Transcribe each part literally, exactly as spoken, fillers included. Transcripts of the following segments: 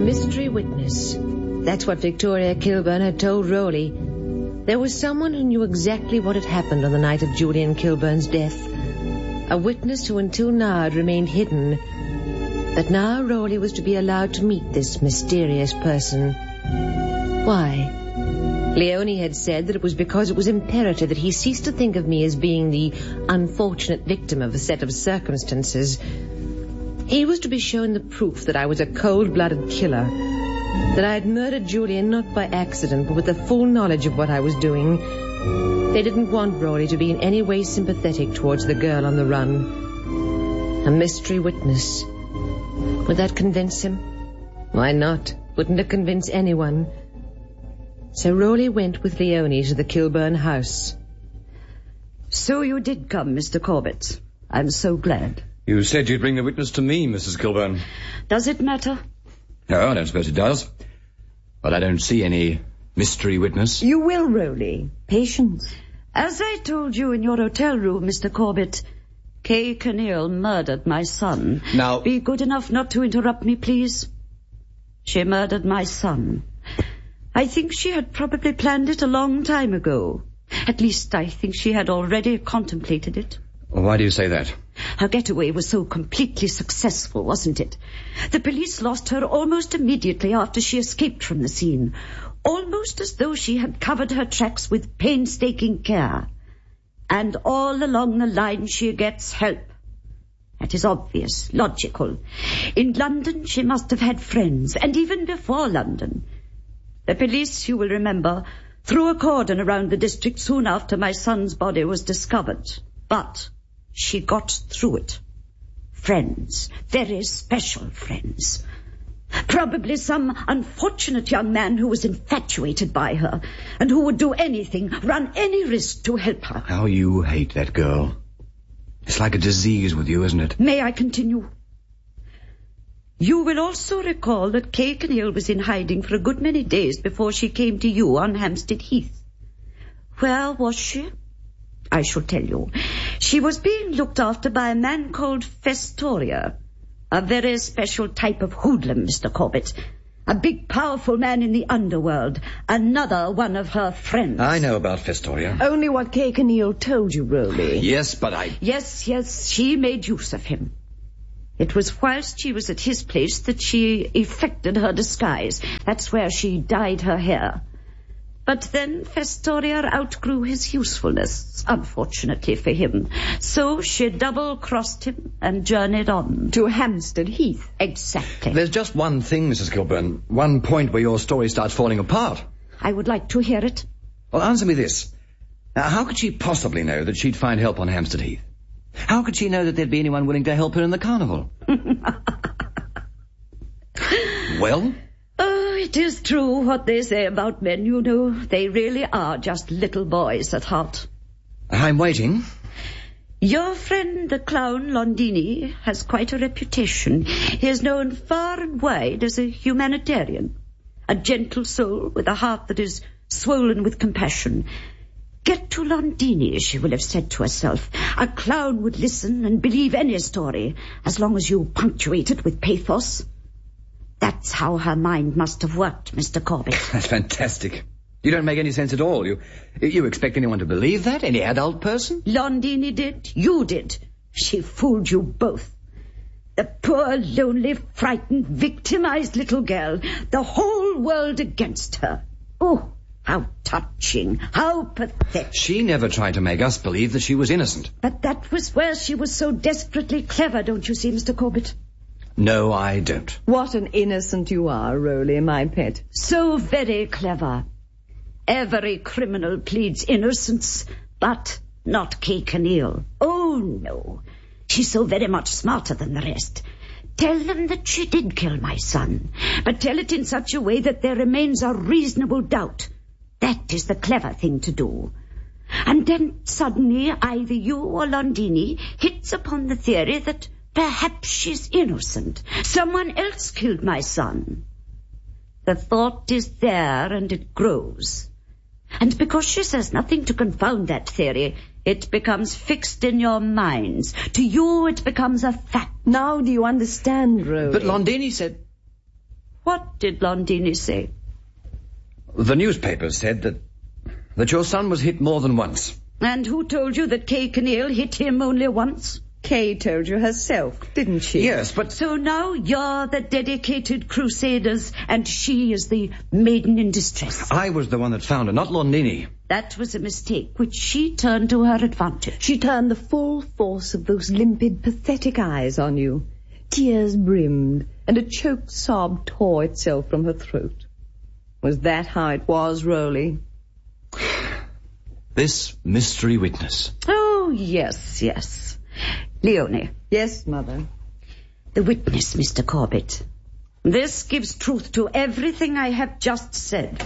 mystery witness. That's what Victoria Kilburn had told Rowley. There was someone who knew exactly what had happened on the night of Julian Kilburn's death. A witness who until now had remained hidden. But now Rowley was to be allowed to meet this mysterious person. Why? Leonie had said that it was because it was imperative that he cease to think of me as being the unfortunate victim of a set of circumstances. He was to be shown the proof that I was a cold-blooded killer, that I had murdered Julian not by accident, but with the full knowledge of what I was doing. They didn't want Rowley to be in any way sympathetic towards the girl on the run. A mystery witness. Would that convince him? Why not? Wouldn't it convince anyone? So Rowley went with Leonie to the Kilburn house. So you did come, Mister Corbett. I'm so glad. You said you'd bring the witness to me, Missus Kilburn. Does it matter? No, I don't suppose it does. But I don't see any mystery witness. You will, Rowley. Patience. As I told you in your hotel room, Mister Corbett, Kay Kinneal murdered my son. Now... Be good enough not to interrupt me, please. She murdered my son. I think she had probably planned it a long time ago. At least I think she had already contemplated it. Why do you say that? Her getaway was so completely successful, wasn't it? The police lost her almost immediately after she escaped from the scene, almost as though she had covered her tracks with painstaking care. And all along the line she gets help. That is obvious, logical. In London she must have had friends, and even before London. The police, you will remember, threw a cordon around the district soon after my son's body was discovered. But she got through it. Friends, very special friends. Probably some unfortunate young man who was infatuated by her and who would do anything, run any risk to help her. How you hate that girl. It's like a disease with you, isn't it? May I continue? You will also recall that Kay Kinneal was in hiding for a good many days before she came to you on Hampstead Heath. Where was she? I shall tell you. She was being looked after by a man called Festoria, a very special type of hoodlum, Mister Corbett. A big, powerful man in the underworld. Another one of her friends. I know about Festoria. Only what Kay Kinneal told you, Rowley. Yes, but I... Yes, yes, she made use of him. It was whilst she was at his place that she effected her disguise. That's where she dyed her hair. But then Festoria outgrew his usefulness, unfortunately for him. So she double-crossed him and journeyed on. To Hampstead Heath. Exactly. There's just one thing, Missus Kilburn. One point where your story starts falling apart. I would like to hear it. Well, answer me this. Now, how could she possibly know that she'd find help on Hampstead Heath? How could she know that there'd be anyone willing to help her in the carnival? Well? Oh, it is true what they say about men, you know. They really are just little boys at heart. I'm waiting. Your friend, the clown Londini, has quite a reputation. He is known far and wide as a humanitarian. A gentle soul with a heart that is swollen with compassion. Get to Londini, she will have said to herself. A clown would listen and believe any story, as long as you punctuate it with pathos. That's how her mind must have worked, Mister Corbett. That's fantastic. You don't make any sense at all. You you expect anyone to believe that? Any adult person? Londini did. You did. She fooled you both. The poor, lonely, frightened, victimized little girl. The whole world against her. Oh, how touching. How pathetic. She never tried to make us believe that she was innocent. But that was where she was so desperately clever, don't you see, Mister Corbett? No, I don't. What an innocent you are, Rowley, my pet. So very clever. Every criminal pleads innocence, but not Kay Kinneal. Oh, no. She's so very much smarter than the rest. Tell them that she did kill my son, but tell it in such a way that there remains a reasonable doubt. That is the clever thing to do. And then suddenly either you or Londini hits upon the theory that perhaps she's innocent. Someone else killed my son. The thought is there and it grows. And because she says nothing to confound that theory, it becomes fixed in your minds. To you it becomes a fact. Now do you understand, Rowley? But Londini said... What did Londini say? The newspapers said that that your son was hit more than once. And who told you that Kay Kinneal hit him only once? Kay told you herself, didn't she? Yes, but... So now you're the dedicated crusaders, and she is the maiden in distress. I was the one that found her, not Londini. That was a mistake, which she turned to her advantage. She turned the full force of those limpid, pathetic eyes on you. Tears brimmed, and a choked sob tore itself from her throat. Was that how it was, Rowley? This mystery witness. Oh, yes, yes. Leonie. Yes, Mother. The witness, Mister Corbett. This gives truth to everything I have just said.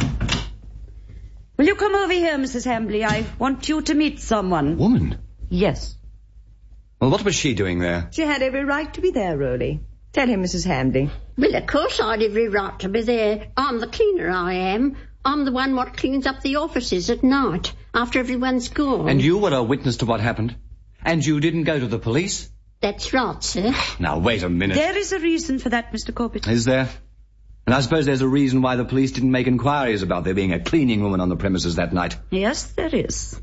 Will you come over here, Missus Hambley? I want you to meet someone. Woman? Yes. Well, what was she doing there? She had every right to be there, Rowley. Tell him, Missus Hambley. Well, of course I'd every right to be there. I'm the cleaner, I am. I'm the one what cleans up the offices at night, after everyone's gone. And you were a witness to what happened? And you didn't go to the police? That's right, sir. Now, wait a minute. There is a reason for that, Mister Corbett. Is there? And I suppose there's a reason why the police didn't make inquiries about there being a cleaning woman on the premises that night. Yes, there is.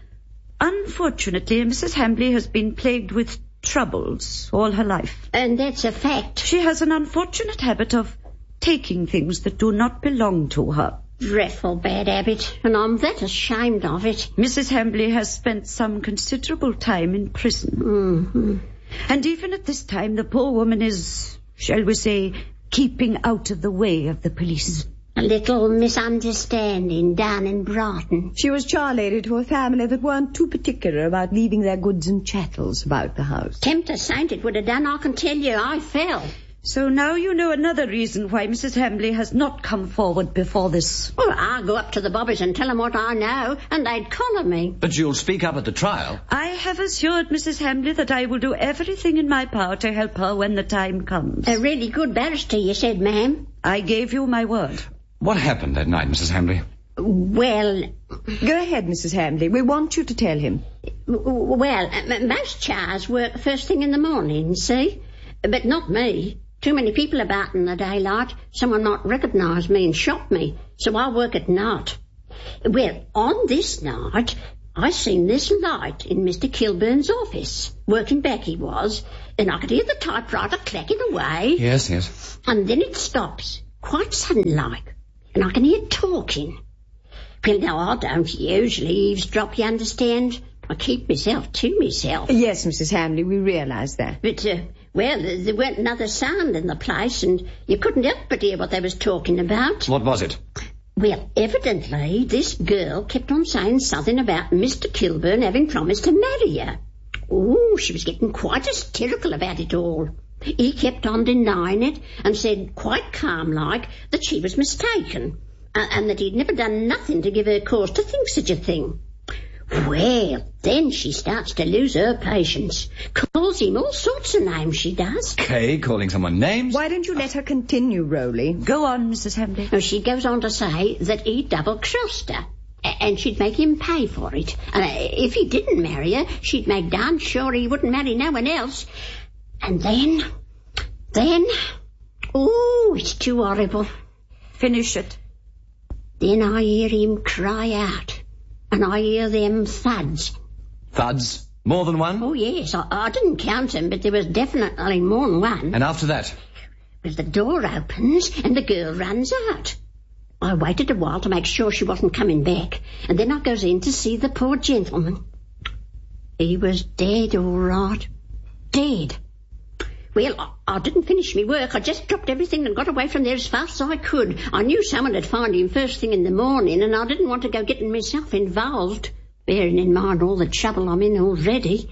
Unfortunately, Missus Hambley has been plagued with troubles all her life. And that's a fact. She has an unfortunate habit of taking things that do not belong to her. Dreadful bad habit, and I'm that ashamed of it. Missus Hambley has spent some considerable time in prison. Mm-hmm. And even at this time, the poor woman is, shall we say, keeping out of the way of the police. A little misunderstanding down in Brighton. She was charlady to a family that weren't too particular about leaving their goods and chattels about the house. Tempter saint it would have done, I can tell you. I fell. So now you know another reason why Missus Hambley has not come forward before this. Well, I'll go up to the bobbies and tell them what I know, and they'd collar me. But you'll speak up at the trial. I have assured Missus Hambley that I will do everything in my power to help her when the time comes. A really good barrister, you said, ma'am. I gave you my word. What happened that night, Missus Hambley? Well... Go ahead, Missus Hambley. We want you to tell him. Well, most chars work first thing in the morning, see? But not me. Too many people about in the daylight. Someone might recognise me and shop me, so I work at night. Well, on this night, I seen this light in Mister Kilburn's office. Working back he was, and I could hear the typewriter clacking away. Yes, yes. And then it stops, quite sudden-like, and I can hear talking. Well, now, I don't usually eavesdrop, you understand. I keep myself to myself. Yes, Missus Hambley, we realise that. But, uh, well, there weren't another sound in the place, and you couldn't help but hear what they was talking about. What was it? Well, evidently, this girl kept on saying something about Mister Kilburn having promised to marry her. Oh, she was getting quite hysterical about it all. He kept on denying it, and said, quite calm-like, that she was mistaken, and, and that he'd never done nothing to give her cause to think such a thing. Well, then she starts to lose her patience. Calls him all sorts of names, she does. Kay calling someone names? Why don't you let her continue, Rowley? Go on, Missus Hambley. Well, she goes on to say that he double-crossed her, and she'd make him pay for it. And if he didn't marry her, she'd make darn sure he wouldn't marry no one else. And then... Then... Oh, it's too horrible. Finish it. Then I hear him cry out. And I hear them thuds. Thuds? More than one? Oh, yes. I, I didn't count them, but there was definitely more than one. And after that? Well, the door opens and the girl runs out. I waited a while to make sure she wasn't coming back, and then I goes in to see the poor gentleman. He was dead, all right. Dead. Well, I, I didn't finish my work. I just dropped everything and got away from there as fast as I could. I knew someone would find him first thing in the morning, and I didn't want to go getting myself involved, bearing in mind all the trouble I'm in already.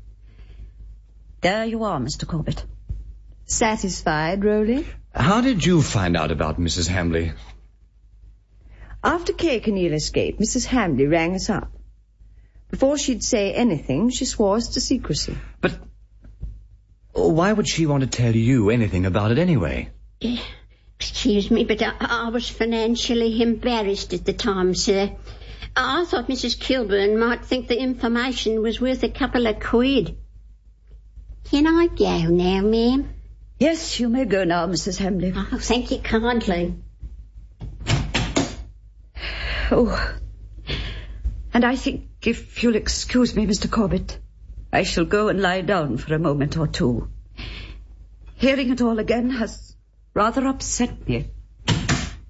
There you are, Mister Corbett. Satisfied, Rowley? How did you find out about Missus Hambley? After Kay Kinneal escaped, Missus Hambley rang us up. Before she'd say anything, she swore us to secrecy. But why would she want to tell you anything about it anyway? Excuse me, but I, I was financially embarrassed at the time, sir. I thought Missus Kilburn might think the information was worth a couple of quid. Can I go now, ma'am? Yes, you may go now, Missus Hamley. Oh, thank you kindly. Oh, and I think, if you'll excuse me, Mister Corbett, I shall go and lie down for a moment or two. Hearing it all again has rather upset me.